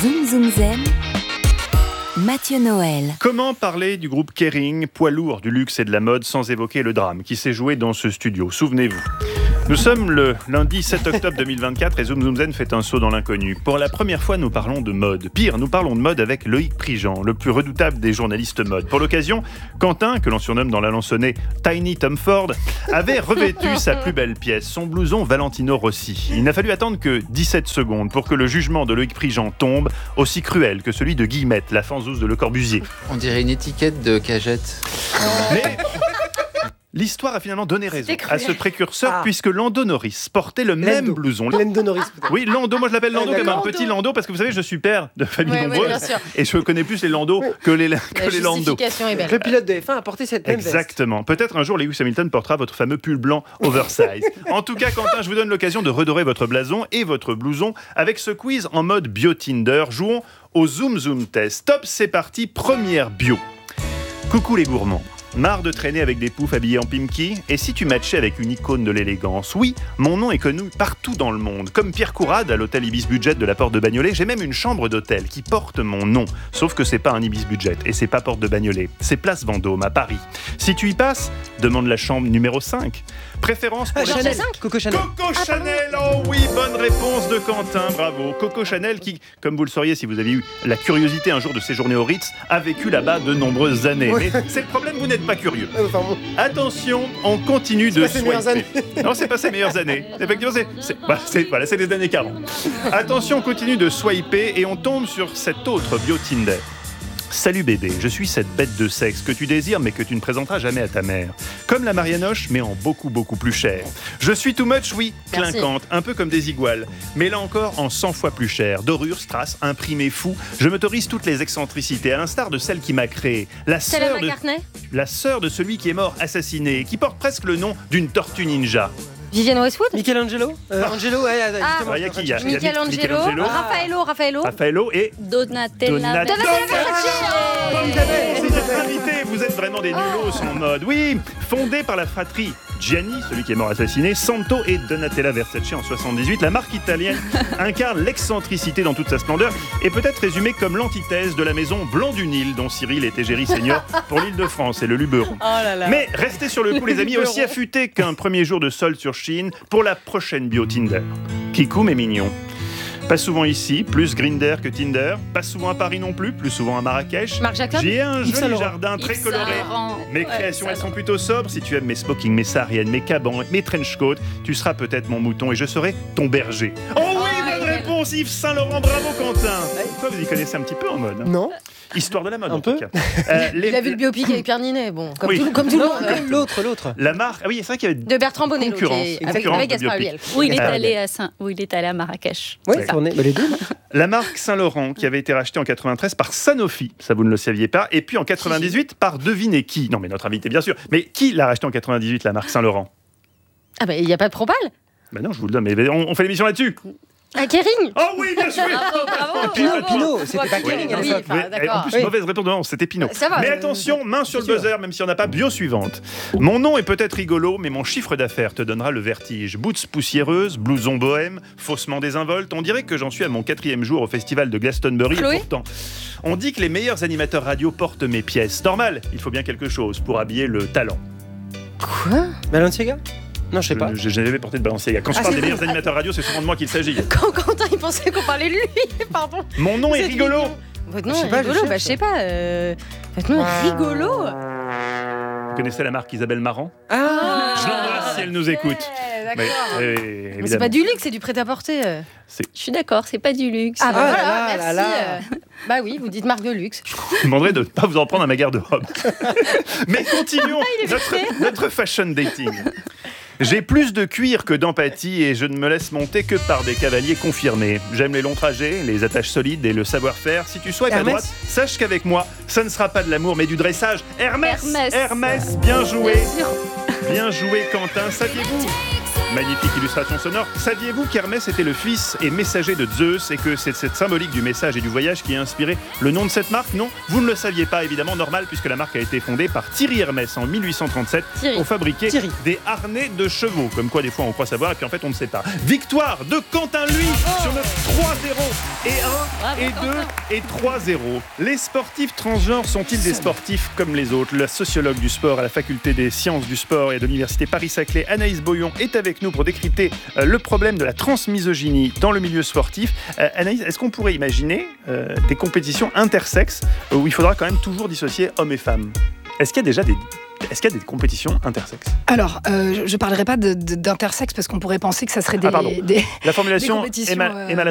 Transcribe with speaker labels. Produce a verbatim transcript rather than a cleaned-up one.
Speaker 1: Zoom Zoom Zen, Mathieu Noël.
Speaker 2: Comment parler du groupe Kering, poids lourd du luxe et de la mode, sans évoquer le drame qui s'est joué dans ce studio? Souvenez-vous. Nous sommes le lundi sept octobre deux mille vingt-quatre et Zoom Zoom Zen fait un saut dans l'inconnu. Pour la première fois, nous parlons de mode. Pire, nous parlons de mode avec Loïc Prigent, le plus redoutable des journalistes mode. Pour l'occasion, Quentin, que l'on surnomme dans la lansonnée Tiny Tom Ford, avait revêtu sa plus belle pièce, son blouson Valentino Rossi. Il n'a fallu attendre que dix-sept secondes pour que le jugement de Loïc Prigent tombe, aussi cruel que celui de Guillemette, la fanzouze de Le Corbusier.
Speaker 3: On dirait une étiquette de cagette.
Speaker 2: Mais l'histoire a finalement donné raison à ce précurseur, ah. puisque Lando Norris portait le même
Speaker 4: Lando.
Speaker 2: blouson.
Speaker 4: Lando Norris, peut-être.
Speaker 2: Oui, Lando, moi je l'appelle Lando
Speaker 4: Ah,
Speaker 2: comme un
Speaker 4: Lando.
Speaker 2: petit Lando, parce que vous savez, je suis père de famille
Speaker 5: Ouais,
Speaker 2: nombreuse,
Speaker 5: ouais,
Speaker 2: et je connais plus les Lando que les, que
Speaker 5: La
Speaker 2: les Lando.
Speaker 5: justification est belle.
Speaker 4: Le pilote de F un a porté cette même veste.
Speaker 2: Exactement. Peut-être un jour, Lewis Hamilton portera votre fameux pull blanc oversize. En tout cas, Quentin, je vous donne l'occasion de redorer votre blason et votre blouson avec ce quiz en mode bio-Tinder. Jouons au Zoom Zoom Test. Top, c'est parti, première bio. Coucou les gourmands. Marre de traîner avec des poufs habillés en pimki? Et si tu matchais avec une icône de l'élégance? Oui, mon nom est connu partout dans le monde. Comme Pierre Courade à l'hôtel Ibis Budget de la Porte de Bagnolet, j'ai même une chambre d'hôtel qui porte mon nom. Sauf que c'est pas un Ibis Budget et c'est pas Porte de Bagnolet. C'est Place Vendôme à Paris. Si tu y passes, demande la chambre numéro cinq. Préférence pour
Speaker 4: Ah,
Speaker 2: les...
Speaker 4: Chanel. Coco Chanel.
Speaker 2: Coco Chanel, oh oui, bonne réponse de Quentin, bravo. Coco Chanel qui, comme vous le sauriez si vous avez eu la curiosité un jour de séjourner au Ritz, a vécu là-bas de nombreuses années.
Speaker 4: Oui.
Speaker 2: Mais c'est le problème, vous n'êtes pas curieux.
Speaker 4: Ah, enfin, bon.
Speaker 2: Attention, on continue de
Speaker 4: pas ses meilleures
Speaker 2: swiper. Non, c'est pas ses meilleures années. Effectivement, c'est, c'est, bah, c'est, voilà, c'est les années quarante. Attention, on continue de swiper et on tombe sur cet autre bio Tinder. Salut bébé, je suis cette bête de sexe que tu désires mais que tu ne présenteras jamais à ta mère. Comme la Marianoche, mais en beaucoup beaucoup plus cher. Je suis too much, oui,
Speaker 5: Merci.
Speaker 2: clinquante, un peu comme des iguales. Mais là encore, en cent fois plus cher. Dorure, strass, imprimé fou. Je m'autorise toutes les excentricités, à l'instar de celle qui m'a créé. La
Speaker 5: Stella
Speaker 2: sœur de,
Speaker 5: McCartney,
Speaker 2: la sœur de celui qui est mort assassiné, et qui porte presque le nom d'une tortue ninja.
Speaker 5: Vivienne Westwood,
Speaker 4: Michelangelo euh, Angelo, ouais,
Speaker 5: Ah.
Speaker 4: justement.
Speaker 2: Il y a qui Il y a- il y a
Speaker 5: Michelangelo,
Speaker 2: Michelangelo,
Speaker 5: Raffaello, Raffaello,
Speaker 2: Raffaello et
Speaker 6: Donatella.
Speaker 2: Donatella.
Speaker 5: Donatella
Speaker 2: C'est notre invité, vous êtes vraiment des nulos en mode. Oui, fondée par la fratrie Gianni, celui qui est mort assassiné, Santo et Donatella Versace en soixante-dix-huit, la marque italienne incarne l'excentricité dans toute sa splendeur et peut être résumée comme l'antithèse de la maison Blanc du Nil dont Cyril est égérie seigneur pour l'Île-de-France et le Luberon. Mais restez sur le coup les amis, aussi affûtés qu'un premier jour de solde sur Chine pour la prochaine bio Tinder. Kikou mais mignon. Pas souvent ici, plus Grindr que Tinder. Pas souvent à Paris non plus, plus souvent à Marrakech.
Speaker 5: Marc Jacob,
Speaker 2: J'ai un
Speaker 4: Yves Saint
Speaker 2: joli
Speaker 4: Laurent.
Speaker 2: jardin très
Speaker 6: Yves
Speaker 2: coloré.
Speaker 6: Saint Laurent.
Speaker 2: Mes
Speaker 6: Ouais,
Speaker 2: créations,
Speaker 6: Saint
Speaker 2: elles sont
Speaker 6: Laurent.
Speaker 2: plutôt sobres. Si tu aimes mes smokings, mes sahariennes, mes cabans, mes trenchcoats, tu seras peut-être mon mouton et je serai ton berger. Oh oui,
Speaker 5: Oh,
Speaker 2: bonne
Speaker 5: ouais.
Speaker 2: réponse, Yves Saint Laurent, bravo Quentin. Pourquoi vous y connaissez un petit peu en mode hein
Speaker 4: Non.
Speaker 2: Histoire de la mode
Speaker 4: Un
Speaker 2: en
Speaker 4: peu.
Speaker 2: tout cas. Euh, les-
Speaker 5: il a vu le biopic avec Pierre Ninet, bon, comme,
Speaker 2: Oui.
Speaker 5: tout, comme tout le
Speaker 4: Non,
Speaker 5: monde.
Speaker 4: non, l'autre, l'autre.
Speaker 2: La marque, ah oui, c'est vrai qu'il y avait
Speaker 5: De Bertrand Bonello, qui
Speaker 2: Concurrence,
Speaker 5: est avec,
Speaker 2: concurrence
Speaker 5: avec
Speaker 2: de
Speaker 5: Gaspard
Speaker 2: biopic.
Speaker 5: Ulliel.
Speaker 6: Où il est
Speaker 2: Ah,
Speaker 6: allé à Saint, où il est allé à Marrakech.
Speaker 4: Oui,
Speaker 6: C'est ça.
Speaker 4: tourné. Bah, les deux.
Speaker 2: La marque Saint-Laurent qui avait été rachetée en quatre-vingt-treize par Sanofi, ça vous ne le saviez pas, et puis en quatre-vingt-dix-huit par devinez qui. Non mais notre invité bien sûr, mais qui l'a racheté en quatre-vingt-dix-huit la marque Saint-Laurent?
Speaker 5: Ah bah il n'y a pas de propal.
Speaker 2: Ben non, je vous le donne, mais on, on fait l'émission là-dessus.
Speaker 5: Ah, Kering.
Speaker 2: Oh oui, bien sûr.
Speaker 5: Bravo, bravo,
Speaker 4: Pinot,
Speaker 5: bravo.
Speaker 4: Pinot, c'était
Speaker 5: Ouais,
Speaker 4: pas
Speaker 5: Pinot,
Speaker 4: Kering à
Speaker 5: oui,
Speaker 4: l'époque.
Speaker 5: enfin,
Speaker 2: Oui, en
Speaker 5: d'accord.
Speaker 2: plus,
Speaker 4: Oui.
Speaker 2: mauvaise réponse, non, c'était Pinot.
Speaker 5: Ça va,
Speaker 2: mais
Speaker 5: euh,
Speaker 2: attention, main sur le
Speaker 4: sûr.
Speaker 2: buzzer, même s'il n'y en a pas, bio suivante. Mon nom est peut-être rigolo, mais mon chiffre d'affaires te donnera le vertige. Boots poussiéreuses, blouson bohème, faussement désinvolte. On dirait que j'en suis à mon quatrième jour au festival de Glastonbury.
Speaker 5: Chloé
Speaker 2: Et pourtant, on dit que les meilleurs animateurs radio portent mes pièces. Normal, il faut bien quelque chose pour habiller le talent.
Speaker 5: Quoi?
Speaker 4: Balenciaga? Non, je sais pas.
Speaker 2: Je n'ai jamais porté de Balenciaga. Quand je
Speaker 4: Ah,
Speaker 2: parle
Speaker 4: c'est
Speaker 2: des
Speaker 4: vrai.
Speaker 2: meilleurs animateurs radio, c'est souvent de moi qu'il s'agit.
Speaker 5: Quand Quentin il pensait qu'on parlait de lui, pardon.
Speaker 2: Mon nom est
Speaker 5: C'est
Speaker 2: rigolo.
Speaker 5: mignon. Votre nom
Speaker 4: Je sais
Speaker 5: est
Speaker 4: pas, je
Speaker 5: rigolo,
Speaker 4: cherche.
Speaker 5: bah je sais pas. euh, Votre nom est rigolo.
Speaker 2: Vous connaissez la marque Isabelle Marant?
Speaker 4: Ah,
Speaker 2: Je l'embrasse si elle nous écoute.
Speaker 5: Ouais,
Speaker 2: Mais,
Speaker 5: d'accord.
Speaker 2: euh,
Speaker 5: Mais c'est
Speaker 2: évidemment.
Speaker 5: pas du luxe, c'est du prêt-à-porter. euh.
Speaker 6: Je suis d'accord, c'est pas du luxe.
Speaker 5: Ah bah
Speaker 4: Ah
Speaker 5: voilà,
Speaker 4: là là
Speaker 5: merci.
Speaker 4: là là.
Speaker 5: euh. Bah oui, vous dites marque de luxe.
Speaker 2: Je vous demanderai de ne pas vous en prendre à ma garde-robe. Mais continuons
Speaker 5: il est
Speaker 2: notre, notre fashion dating. J'ai plus de cuir que d'empathie et je ne me laisse monter que par des cavaliers confirmés. J'aime les longs trajets, les attaches solides et le savoir-faire. Si tu swipes à
Speaker 4: Hermès.
Speaker 2: droite, sache qu'avec moi, ça ne sera pas de l'amour mais du dressage. Hermès
Speaker 6: Hermès.
Speaker 2: Hermès, bien joué.
Speaker 6: Bien sûr.
Speaker 2: Bien joué Quentin. Saviez-vous Magnifique illustration sonore. Saviez-vous qu'Hermès était le fils et messager de Zeus et que c'est cette symbolique du message et du voyage qui a inspiré le nom de cette marque? Non, vous ne le saviez pas, évidemment, normal, puisque la marque a été fondée par Thierry Hermès en mille huit cent trente-sept
Speaker 5: Thierry.
Speaker 2: pour fabriquer
Speaker 4: Thierry.
Speaker 2: des harnais de chevaux. Comme quoi, des fois, on croit savoir et puis en fait, on ne sait pas. Victoire de Quentin, lui, sur notre trois zéro. Et un,
Speaker 6: Bravo,
Speaker 2: et
Speaker 6: Quentin.
Speaker 2: deux, et trois zéro. Les sportifs transgenres sont-ils des sportifs comme les autres? La sociologue du sport à la faculté des sciences du sport et de l'université Paris-Saclay, Anaïs Boyon, est avec nous pour décrypter euh, le problème de la transmisogynie dans le milieu sportif. Euh, Anaïs, est-ce qu'on pourrait imaginer euh, des compétitions intersexes euh, où il faudra quand même toujours dissocier hommes et femmes? Est-ce qu'il y a déjà des, est-ce qu'il y a des compétitions intersexes?
Speaker 7: Alors, euh, je ne parlerai pas de- de- d'intersexe parce qu'on pourrait penser que ça serait des,
Speaker 2: Ah, pardon.
Speaker 7: des,
Speaker 2: La formulation
Speaker 7: compétitions,
Speaker 2: est, ma-
Speaker 7: euh,
Speaker 2: est maladroite.